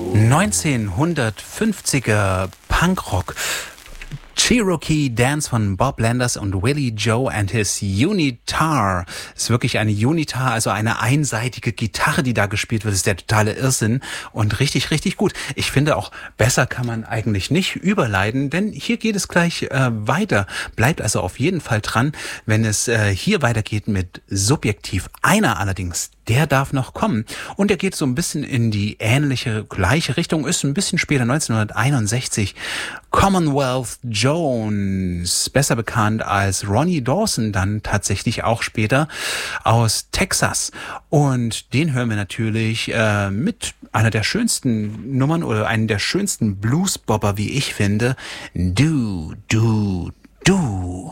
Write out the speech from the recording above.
1950er Punkrock. Cherokee Dance von Bob Landers und Willie Joe and his Unitar. Ist wirklich eine Unitar, also eine einseitige Gitarre, die da gespielt wird. Das ist der totale Irrsinn und richtig, richtig gut. Ich finde auch, besser kann man eigentlich nicht überleiten, denn hier geht es gleich weiter. Bleibt also auf jeden Fall dran, wenn es hier weitergeht mit Subjektiv. Einer allerdings, der darf noch kommen. Und der geht so ein bisschen in die gleiche Richtung, ist ein bisschen später, 1961. Commonwealth Jones, besser bekannt als Ronnie Dawson, dann tatsächlich auch später aus Texas. Und den hören wir natürlich mit einer der schönsten Nummern oder einem der schönsten Bluesbopper, wie ich finde. Du.